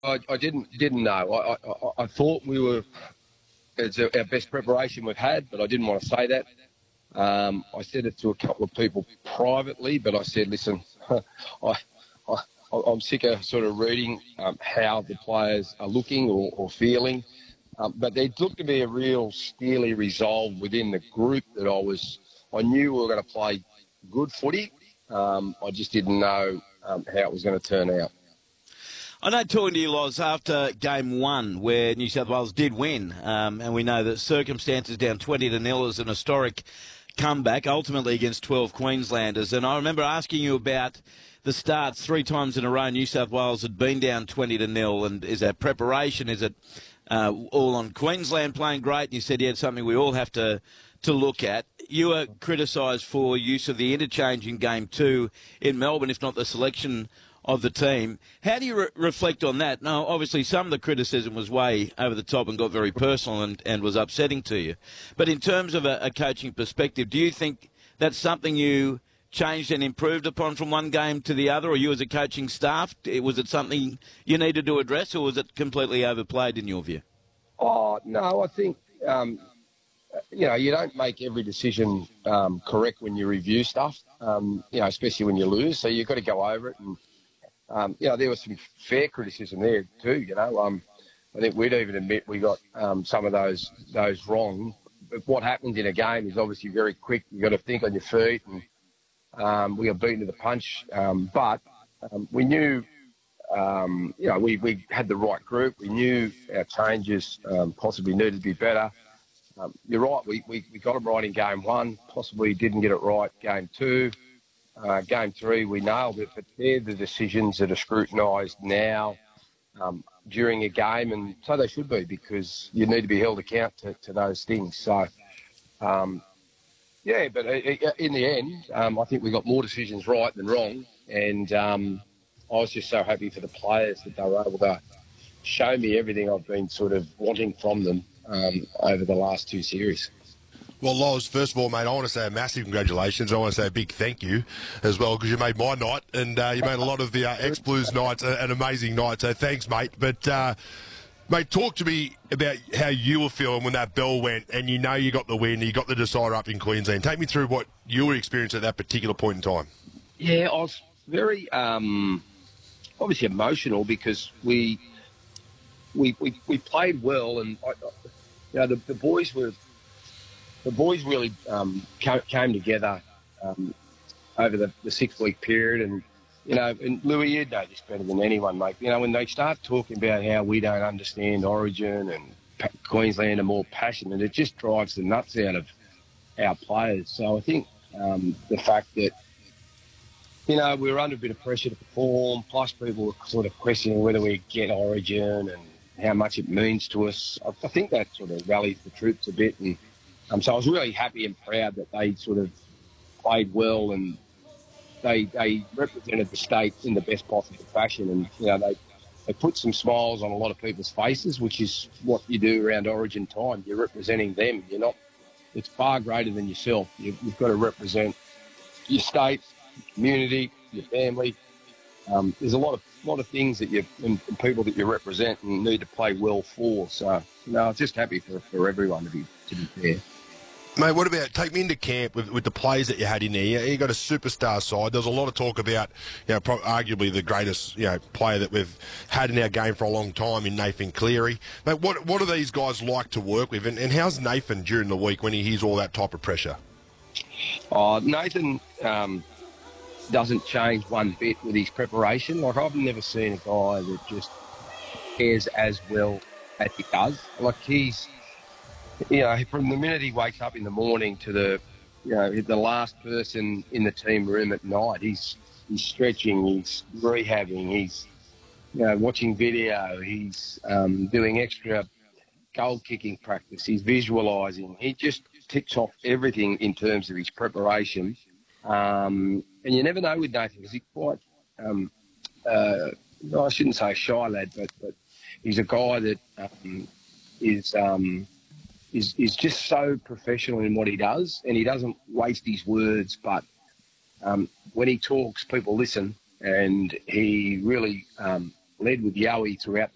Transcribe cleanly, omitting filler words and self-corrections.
I didn't know. I thought it's our best preparation we've had, but I didn't want to say that. I said it to a couple of people privately, but I said, listen, I'm sick of sort of reading how the players are looking or feeling. But there looked to be a real steely resolve within the group that I knew we were going to play good footy. I just didn't know how it was going to turn out. I know talking to you, Loz, after game 1 where New South Wales did win, and we know that circumstances down 20-0 is an historic comeback, ultimately against 12 Queenslanders. And I remember asking you about the starts 3 times in a row. New South Wales had been down 20-0, and is that preparation? Is it all on Queensland playing great? And you said, yeah, it's something we all have to look at. You were criticised for use of the interchange in game 2 in Melbourne, if not the selection of the team. How do you reflect on that? Now, obviously, some of the criticism was way over the top and got very personal and was upsetting to you. But in terms of a coaching perspective, do you think that's something you changed and improved upon from one game to the other, or you as a coaching staff? Was it something you needed to address, or was it completely overplayed in your view? Oh, no, I think, you don't make every decision correct when you review stuff, especially when you lose. So you've got to go over it. And, there was some fair criticism there too, I think we'd even admit we got some of those wrong. But what happens in a game is obviously very quick. You've got to think on your feet, and we got beaten to the punch. But we knew, we had the right group. We knew our changes possibly needed to be better. You're right, we got it right in game 1, possibly didn't get it right game 2. Game 3, we nailed it, but they're the decisions that are scrutinised now during a game, and so they should be, because you need to be held account to those things. So, but in the end, I think we got more decisions right than wrong, and I was just so happy for the players that they were able to show me everything I've been sort of wanting from them over the last 2 series. Well, Loz, first of all, mate, I want to say a massive congratulations. I want to say a big thank you as well, because you made my night, and you made a lot of the ex-Blues nights an amazing night. So thanks, mate. But, mate, talk to me about how you were feeling when that bell went, and you got the win, you got the decider up in Queensland. Take me through what you were experiencing at that particular point in time. Yeah, I was very obviously emotional, because we played well, and the boys were. The boys really came together over the 6-week period, and and Louis, you'd know this better than anyone, mate. When they start talking about how we don't understand Origin and Queensland are more passionate, it just drives the nuts out of our players. So I think the fact that we were under a bit of pressure to perform, plus people were sort of questioning whether we get Origin and how much it means to us. I think that sort of rallies the troops a bit, and so I was really happy and proud that they sort of played well, and they represented the state in the best possible fashion. And, they put some smiles on a lot of people's faces, which is what you do around Origin time. You're representing them. It's far greater than yourself. You've got to represent your state, your community, your family. There's a lot of things that and people that you represent and need to play well for. So, I'm just happy for everyone to be fair. Mate, what about, take me into camp with the players that you had in there? You got a superstar side. There's a lot of talk about, arguably the greatest, player that we've had in our game for a long time in Nathan Cleary. Mate, what do these guys like to work with? And how's Nathan during the week when he hears all that type of pressure? Nathan doesn't change one bit with his preparation. Like, I've never seen a guy that just cares as well as he does. Like, he's... from the minute he wakes up in the morning to the last person in the team room at night, he's stretching, he's rehabbing, he's watching video, he's doing extra goal kicking practice, he's visualising. He just ticks off everything in terms of his preparation. And you never know with Nathan, because he's quite, I shouldn't say a shy lad, but he's a guy that is just so professional in what he does, and he doesn't waste his words, but when he talks, people listen, and he really led with Yowie throughout the